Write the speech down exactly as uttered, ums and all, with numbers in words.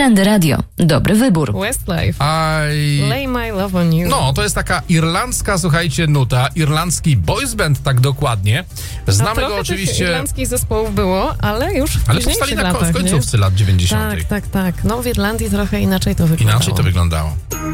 Trendy Radio. Dobry wybór. Westlife. I... Lay my love on you. No, to jest taka irlandzka, słuchajcie, nuta, irlandzki boys band, tak dokładnie. Znamy no, go oczywiście... irlandzkich zespołów było, ale już w Ale późniejszych powstali na, latach, w końcówce nie? lat dziewięćdziesiątych. Tak, tak, tak. No w Irlandii trochę inaczej to wyglądało. Inaczej to wyglądało.